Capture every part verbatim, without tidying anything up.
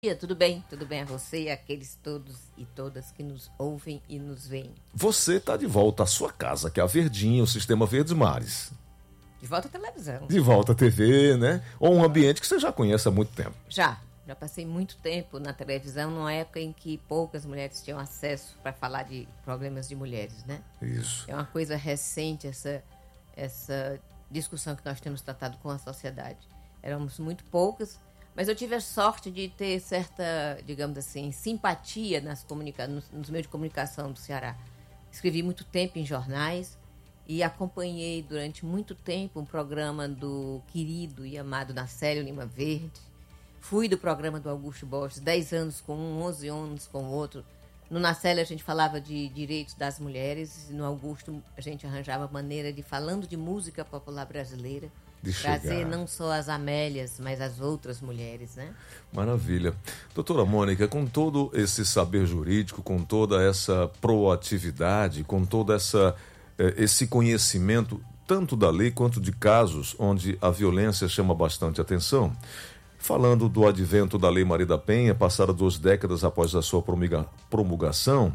Dia, tudo bem? Tudo bem a você e aqueles todos e todas que nos ouvem e nos veem. Você está de volta à sua casa, que é a Verdinha, o Sistema Verdes Mares. De volta à televisão. De volta à T V, né? Ou um ambiente que você já conhece há muito tempo. Já, já passei muito tempo na televisão, numa época em que poucas mulheres tinham acesso para falar de problemas de mulheres, né? Isso. É uma coisa recente essa, essa discussão que nós temos tratado com a sociedade. Éramos muito poucas, mas eu tive a sorte de ter certa, digamos assim, simpatia nas comunica- nos, nos meios de comunicação do Ceará. Escrevi muito tempo em jornais e acompanhei durante muito tempo um programa do querido e amado Nacélio Lima Verde. Fui do programa do Augusto Borges, dez anos com um, onze anos com o outro. No Nacélio a gente falava de direitos das mulheres, e no Augusto a gente arranjava maneira de, falando de música popular brasileira, De trazer chegar. não só as Amélias, mas as outras mulheres, né? Maravilha. Doutora Mônica, com todo esse saber jurídico, com toda essa proatividade, com todo essa, eh, esse conhecimento, tanto da lei quanto de casos onde a violência chama bastante atenção, falando do advento da Lei Maria da Penha, passada duas décadas após a sua promulga- promulgação,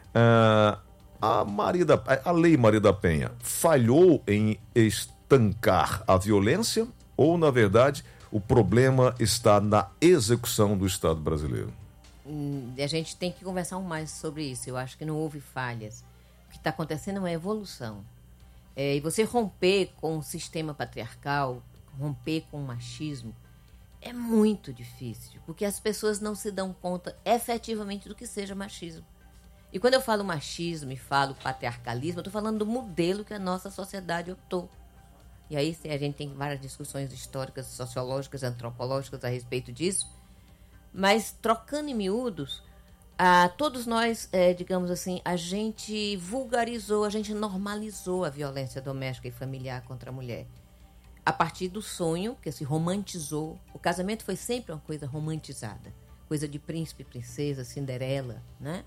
ah, a, Maria da, a Lei Maria da Penha falhou em estancar a violência ou, na verdade, o problema está na execução do Estado brasileiro? Hum, A gente tem que conversar mais sobre isso. Eu acho que não houve falhas. O que está acontecendo é uma evolução. É, e você romper com o sistema patriarcal, romper com o machismo, é muito difícil, porque as pessoas não se dão conta efetivamente do que seja machismo. E quando eu falo machismo e falo patriarcalismo, eu estou falando do modelo que a nossa sociedade optou. E aí a gente tem várias discussões históricas, sociológicas, antropológicas a respeito disso. Mas, trocando em miúdos, ah, todos nós, é, digamos assim, a gente vulgarizou, a gente normalizou a violência doméstica e familiar contra a mulher. A partir do sonho, que se romantizou. O casamento foi sempre uma coisa romantizada. Coisa de príncipe, princesa, Cinderela, né?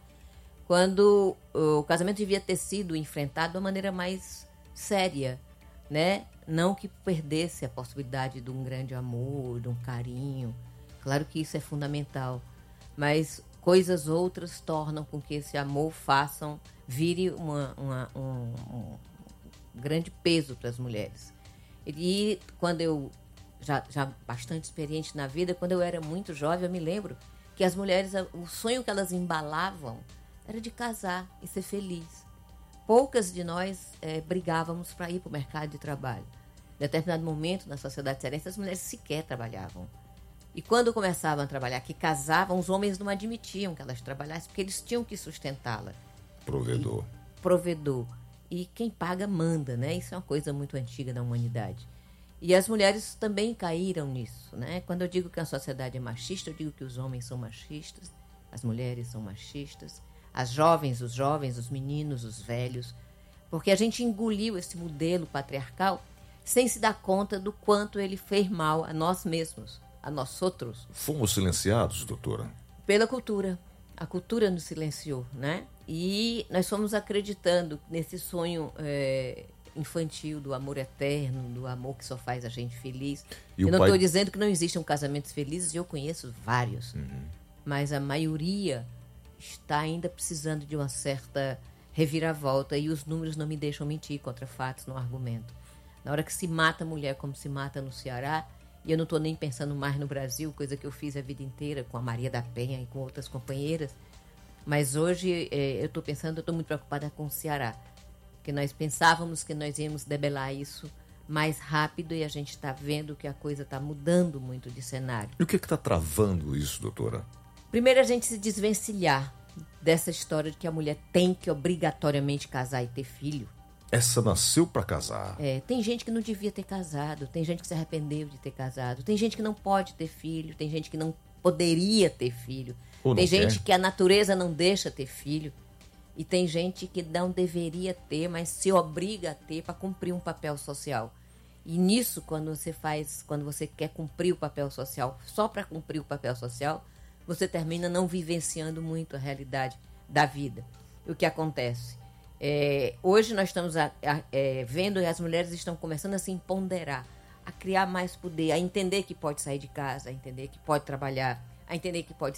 Quando o casamento devia ter sido enfrentado de uma maneira mais séria, né? Não que perdesse a possibilidade de um grande amor, de um carinho. Claro que isso é fundamental. Mas coisas outras tornam com que esse amor façam, vire uma, uma, um, um grande peso para as mulheres. E quando eu, já, já bastante experiente na vida, quando eu era muito jovem, eu me lembro que as mulheres, o sonho que elas embalavam era de casar e ser feliz. Poucas de nós é, brigávamos para ir para o mercado de trabalho. Em determinado momento na sociedade cearense, as mulheres sequer trabalhavam. E quando começavam a trabalhar, que casavam, os homens não admitiam que elas trabalhassem, porque eles tinham que sustentá-la. Provedor. E, provedor. E quem paga manda, né? Isso é uma coisa muito antiga da humanidade. E as mulheres também caíram nisso, né? Quando eu digo que a sociedade é machista, eu digo que os homens são machistas, as mulheres são machistas, as jovens, os jovens, os meninos, os velhos, porque a gente engoliu esse modelo patriarcal sem se dar conta do quanto ele fez mal a nós mesmos, a nós outros. Fomos silenciados, doutora? Pela cultura. A cultura nos silenciou, né? E nós fomos acreditando nesse sonho é, infantil do amor eterno, do amor que só faz a gente feliz. E eu o não pai- estou dizendo que não existam casamentos felizes, eu conheço vários. Uhum. Mas a maioria está ainda precisando de uma certa reviravolta e os números não me deixam mentir contra fatos no argumento. Na hora que se mata a mulher como se mata no Ceará, e eu não estou nem pensando mais no Brasil, coisa que eu fiz a vida inteira com a Maria da Penha e com outras companheiras, mas hoje eh, eu estou pensando, eu estou muito preocupada com o Ceará, porque nós pensávamos que nós íamos debelar isso mais rápido e a gente está vendo que a coisa está mudando muito de cenário. E o que está travando isso, doutora? Primeiro a gente se desvencilhar dessa história de que a mulher tem que obrigatoriamente casar e ter filho. Essa nasceu para casar. É, tem gente que não devia ter casado, tem gente que se arrependeu de ter casado, tem gente que não pode ter filho, tem gente que não poderia ter filho, Ou tem não gente quer. que a natureza não deixa ter filho e tem gente que não deveria ter, mas se obriga a ter para cumprir um papel social. E nisso, quando você faz, quando você quer cumprir o papel social, só para cumprir o papel social, você termina não vivenciando muito a realidade da vida. E o que acontece? É, hoje nós estamos a, a, é, vendo que as mulheres estão começando a se empoderar, a criar mais poder, a entender que pode sair de casa, a entender que pode trabalhar a entender que pode